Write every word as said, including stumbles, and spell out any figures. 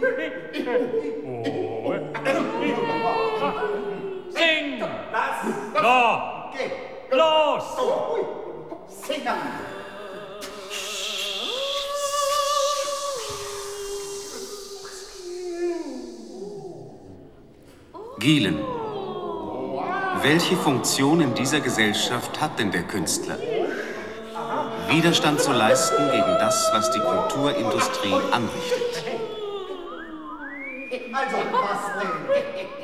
Sing! No! Los! Singen! Gielen. Welche Funktion in dieser Gesellschaft hat denn der Künstler? Widerstand zu leisten gegen das, was die Kulturindustrie anrichtet. Also, was denn?